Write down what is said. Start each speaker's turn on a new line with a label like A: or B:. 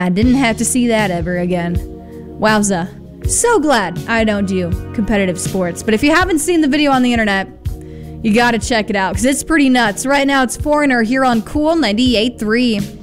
A: I didn't have to see that ever again. Wowza. So glad I don't do competitive sports. But if you haven't seen the video on the internet, you gotta check it out, because it's pretty nuts. Right now, it's Foreigner here on Cool 98.3.